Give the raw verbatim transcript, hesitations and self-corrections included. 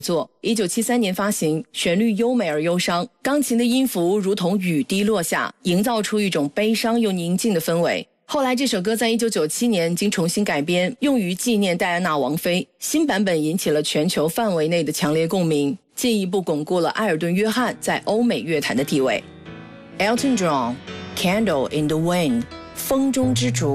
作，一九七三年发行，旋律优美而忧伤，钢琴的音符如同雨滴落下，营造出一种悲伤又宁静的氛围。后来这首歌在一九九七年经重新改编，用于纪念戴安娜王妃，新版本引起了全球范围内的强烈共鸣，进一步巩固了埃尔顿·约翰在欧美乐坛的地位。Elton John, Candle in the Wind， 风中之烛。